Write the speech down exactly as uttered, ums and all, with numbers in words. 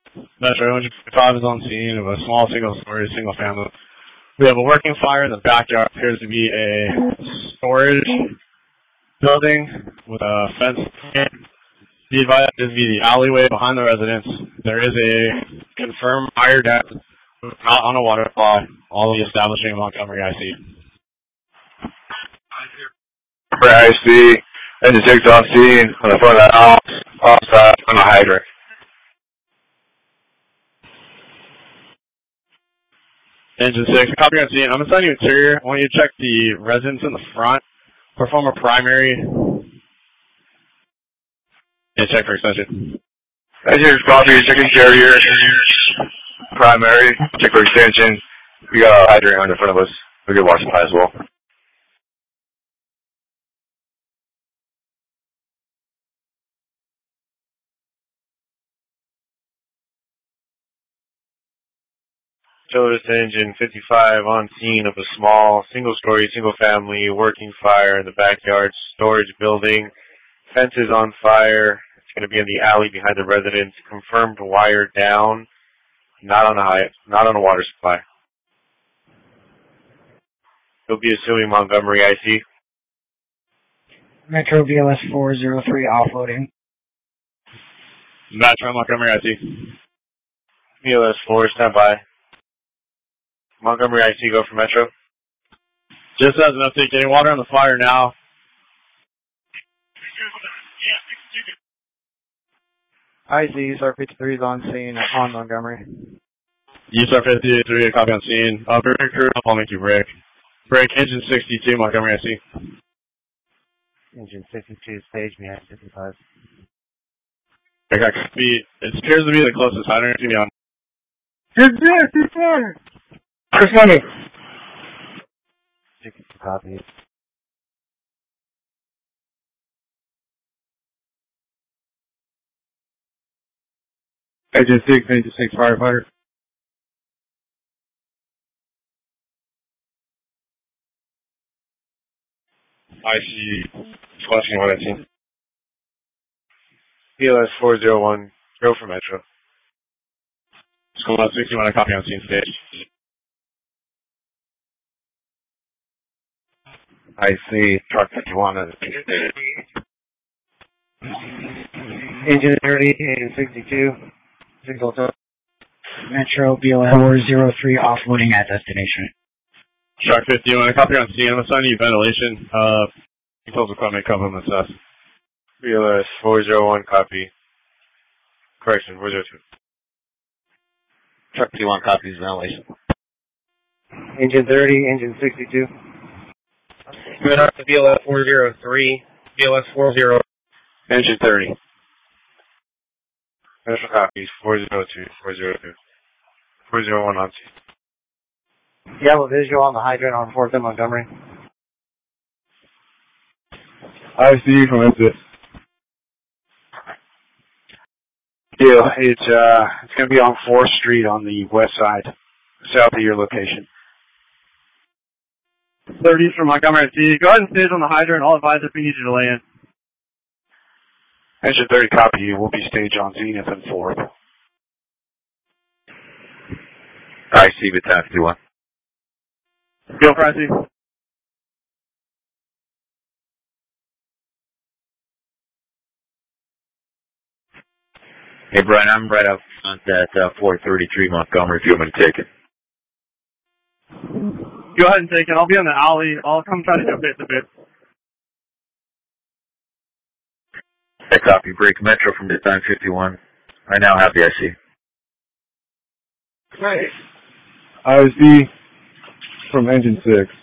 Metro one fifty-five is on scene of a small single-story, single-family. We have a working fire in the backyard. Appears to be a storage building with a fence. Be advised, this be the alleyway behind the residence. There is a confirmed fire depth, not on a water supply. All the establishing in Montgomery, I see. I see. Engine six on scene on the front of the house, offside on the hydrant. Engine six, copy on scene. I'm assigning you interior. I want you to check the residence in the front. Perform a primary. Yeah, check for extension. Engine copy, check interior. Primary, check for extension. We got a hydrant on the front of us. We can water supply as well. Totus Engine fifty-five on scene of a small, single-story, single-family working fire in the backyard storage building. Fence is on fire. It's going to be in the alley behind the residence. Confirmed wire down. Not on a high, not on a water supply. He'll be assuming Montgomery I C. Metro B L S four zero three offloading. Metro Montgomery I C. B L S four, stand by. Montgomery I C, go for Metro. Just as an update, getting water on the fire now. I C, U S A R fifty-three is on scene on Montgomery. U S A R fifty-three, copy on scene. Uh, break crew, I'll make you break. Break, engine sixty-two, Montgomery I C. Engine sixty-two, stage me at fifty-five. Okay, copy. It appears to be the closest hydrant to me on. It's there, it's there! Chris Money. sixty-two copies. Engine six, engine six firefighter. I see. Flashing one eighteen. B L S four zero one, go for Metro. School one sixty-one, I copy on scene stage. I see. Truck fifty-one. Engine thirty, engine sixty-two. Single top. Metro B L S four zero three offloading at destination. Truck fifty-one, I copy on scene. I'm assigning you ventilation. Uh, close equipment, cover and assess. B L S four zero one, copy. Correction, four zero two. Truck fifty-one copies ventilation. Engine thirty, engine sixty-two. B L S four zero three, B L S four zero. Engine thirty. Special copies, four zero two, four zero two. four zero one on scene. You have a visual on the hydrant on fourth and Montgomery. I see from exit. Yeah, it's uh, it's going to be on fourth Street on the west side, south of your location. thirties from Montgomery I C. Go ahead and stage on the hydrant. I'll advise if we need you to lay in. Engine thirty copy, you will be staged on Zenith and fourth. I see Baton fifty-one. Go for I C. Hey, Brian, I'm right up front at uh, four thirty-three Montgomery if you want me to take it. Go ahead and take it. I'll be in the alley. I'll come try to go bit to bit. I copy. Break Metro from Baton fifty-one. I now have the I C. Right. I C from engine six.